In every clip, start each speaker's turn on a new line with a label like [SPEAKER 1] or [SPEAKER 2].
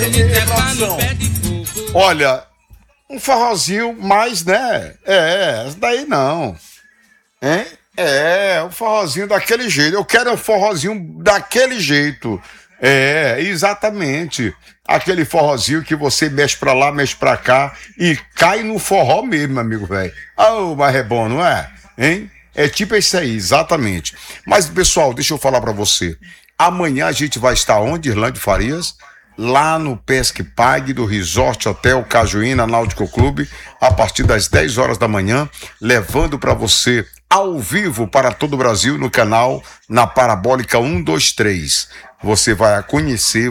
[SPEAKER 1] Produção. Olha, um forrozinho mais, né? Essa daí não. Hein? Um forrozinho daquele jeito. Eu quero um forrozinho daquele jeito. Exatamente. Aquele forrozinho que você mexe pra lá, mexe pra cá e cai no forró mesmo, amigo velho. Mas é bom, não é? Hein? É tipo isso aí, exatamente. Mas, pessoal, deixa eu falar pra você. Amanhã a gente vai estar onde, Irlande Farias? Lá no Pesque Pague do Resort Hotel Cajuína Náutico Clube, a partir das 10 horas da manhã, levando para você ao vivo para todo o Brasil no canal, na Parabólica 123. Você vai conhecer,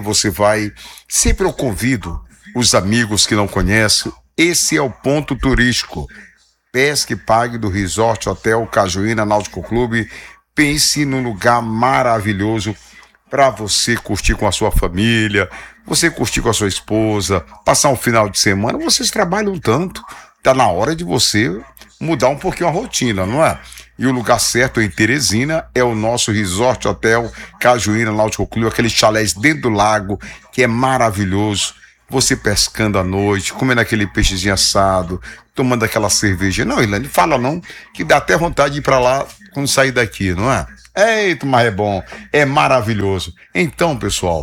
[SPEAKER 1] sempre eu convido os amigos que não conhecem, esse é o ponto turístico. Pesque Pague do Resort Hotel Cajuína Náutico Clube. Pense num lugar maravilhoso para você curtir com a sua família, você curtir com a sua esposa, passar um final de semana. Vocês trabalham tanto, tá na hora de você mudar um pouquinho a rotina, não é? E o lugar certo em Teresina é o nosso Resort Hotel Cajuína Náutico Clube, aquele chalés dentro do lago, que é maravilhoso. Você pescando à noite, comendo aquele peixezinho assado, tomando aquela cerveja. Não, Ilane, fala não, que dá até vontade de ir pra lá quando sair daqui, não é? Eita, mas é bom, é maravilhoso. Então, pessoal,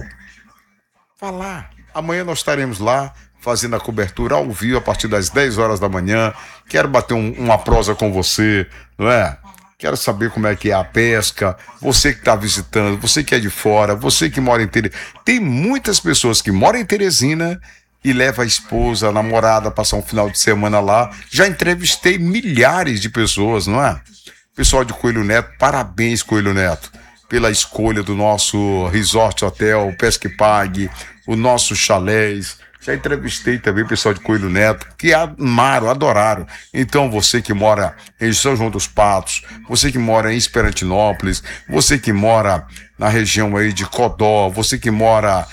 [SPEAKER 1] vá lá. Amanhã nós estaremos lá fazendo a cobertura ao vivo a partir das 10 horas da manhã. Quero bater uma prosa com você, não é? Quero saber como é que é a pesca. Você que está visitando, você que é de fora, você que mora em Teresina. Tem muitas pessoas que moram em Teresina e levam a esposa, a namorada, passar um final de semana lá. Já entrevistei milhares de pessoas, não é? Pessoal de Coelho Neto, parabéns, Coelho Neto, pela escolha do nosso Resort Hotel, Pesque Pague, o nosso chalés. Já entrevistei também o pessoal de Coelho Neto, que amaram, adoraram. Então, você que mora em São João dos Patos, você que mora em Esperantinópolis, você que mora na região aí de Codó, você que mora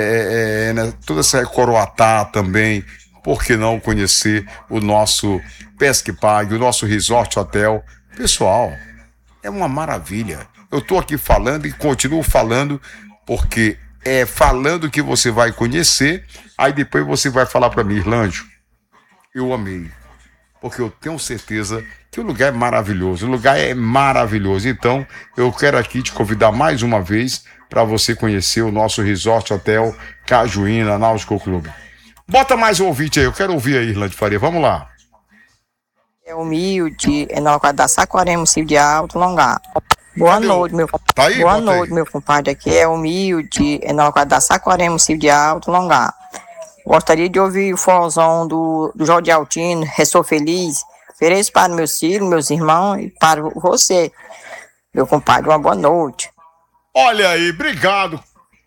[SPEAKER 1] toda essa Coroatá também, por que não conhecer o nosso Pesque Pague, o nosso Resort Hotel? Pessoal, é uma maravilha. Eu estou aqui falando e continuo falando, porque é falando que você vai conhecer, aí depois você vai falar para mim, Irlândio, eu amei, porque eu tenho certeza que o lugar é maravilhoso, o lugar é maravilhoso. Então, eu quero aqui te convidar mais uma vez para você conhecer o nosso Resort Hotel Cajuína Náutico Clube. Bota mais um ouvinte aí, eu quero ouvir aí, Irlande Faria, vamos lá.
[SPEAKER 2] É humilde, é na hora da Saquarema, município de Alto Longar. Boa noite, meu compadre.
[SPEAKER 1] Tá aí,
[SPEAKER 2] boa noite, meu compadre. Aqui é humilde, é na hora da Saquarema, município de Alto Longar. Gostaria de ouvir o forrozão do Jorge Altino, Sou Feliz. Ofereço para meus filhos, meus irmãos e para você, meu compadre. Uma boa noite.
[SPEAKER 1] Olha aí, obrigado.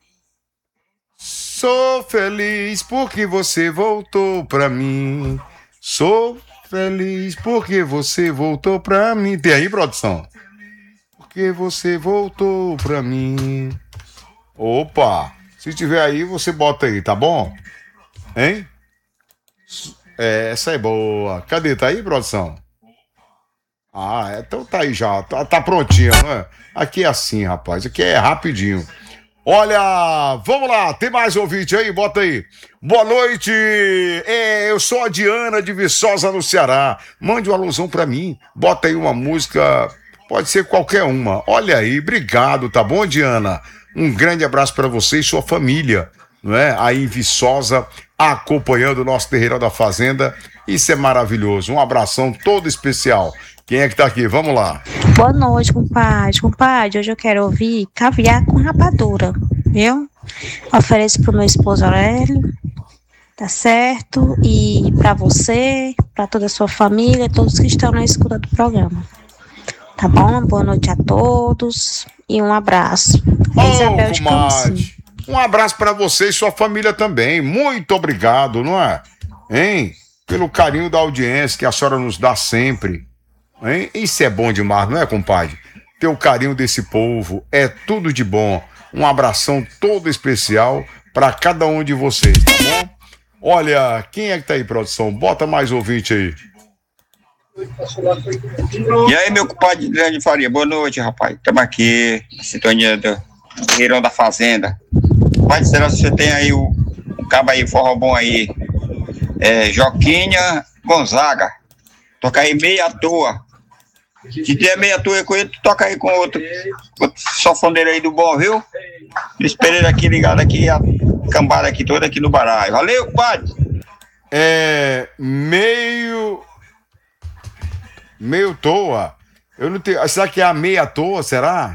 [SPEAKER 1] Sou feliz porque você voltou pra mim. Sou feliz porque você voltou pra mim. Tem aí, produção? Porque você voltou pra mim. Opa! Se tiver aí, você bota aí, tá bom? Hein? Essa é boa. Cadê? Tá aí, produção? Então tá aí já. Tá prontinho, não é? Aqui é assim, rapaz. Aqui é rapidinho. Olha, vamos lá, tem mais ouvinte aí, bota aí. Boa noite, eu sou a Diana de Viçosa, no Ceará. Mande uma alusão pra mim, bota aí uma música, pode ser qualquer uma. Olha aí, obrigado, tá bom, Diana? Um grande abraço pra você e sua família, não é? Aí em Viçosa, acompanhando o nosso Terreirão da Fazenda. Isso é maravilhoso, um abração todo especial. Quem é que tá aqui? Vamos lá.
[SPEAKER 3] Boa noite, compadre. Compadre, hoje eu quero ouvir Caviar com Rapadura, viu? Ofereço pro meu esposo Aurélio, tá certo? E pra você, pra toda a sua família, todos que estão na escuta do programa. Tá bom? Boa noite a todos e um abraço. Isabel de Campos.
[SPEAKER 1] Um abraço pra você e sua família também. Muito obrigado, não é? Hein? Pelo carinho da audiência que a senhora nos dá sempre. Hein? Isso é bom demais, não é, compadre? Ter o carinho desse povo é tudo de bom. Um abração todo especial para cada um de vocês, tá bom? Olha, quem é que tá aí, produção? Bota mais ouvinte aí.
[SPEAKER 4] E aí, meu compadre Grande Faria, boa noite, rapaz. Estamos aqui na sintonia do Terreirão da Fazenda. Pai, será que você tem aí um um cabo aí, forró bom aí. Joquinha Gonzaga. Toca aí meia à toa. Se tiver meia à toa com ele, tu toca aí com outro sanfoneiro aí do bom, viu? Luiz Pereira aqui ligado aqui, a cambada aqui toda aqui no baralho. Valeu, compadre!
[SPEAKER 1] Meio toa. Eu não tenho. Será que é a meia toa? Será?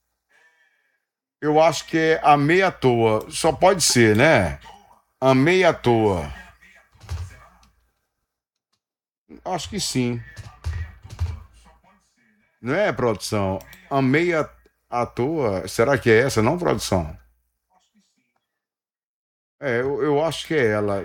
[SPEAKER 1] Eu acho que é a meia toa. Só pode ser, né? A meia toa. Acho que sim. Não é, produção? A meia à toa. Será que é essa, não, produção? Eu acho que é ela.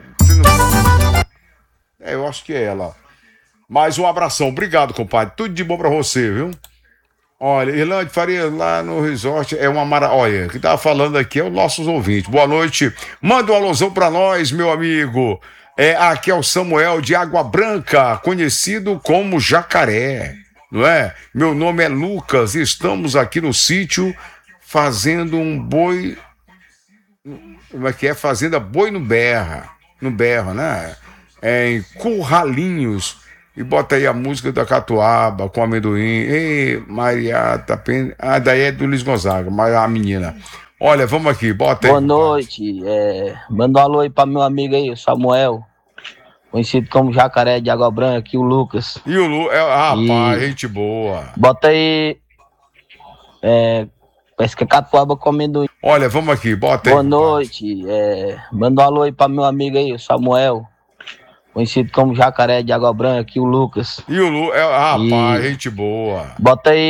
[SPEAKER 1] Eu acho que é ela. Mais um abração. Obrigado, compadre. Tudo de bom pra você, viu? Olha, Irlande Faria, lá no resort, é uma maravilha. Olha, quem tava falando aqui é os nossos ouvintes. Boa noite. Manda um alusão pra nós, meu amigo. Aqui é o Samuel de Água Branca, conhecido como Jacaré, não é? Meu nome é Lucas e estamos aqui no sítio fazendo um boi. Como é que é? Fazenda Boi no Berra, né? Em Curralinhos. E bota aí a música da Catuaba com amendoim. Ei, Maria, tá pen... daí é do Luiz Gonzaga, mas a menina. Olha, vamos aqui, bota aí.
[SPEAKER 5] Boa noite. Manda um alô aí pra meu amigo aí, o Samuel, conhecido como Jacaré de Água Branca, aqui o Lucas.
[SPEAKER 1] E o Lu, rapaz, gente boa.
[SPEAKER 5] Bota aí. Parece que é Catuaba com amendoim.
[SPEAKER 1] Olha, vamos aqui, bota aí.
[SPEAKER 5] Boa noite. Manda um alô aí pra meu amigo aí, o Samuel, conhecido como Jacaré de Água Branca, aqui o Lucas.
[SPEAKER 1] E o Lu, rapaz, gente boa.
[SPEAKER 5] Bota aí.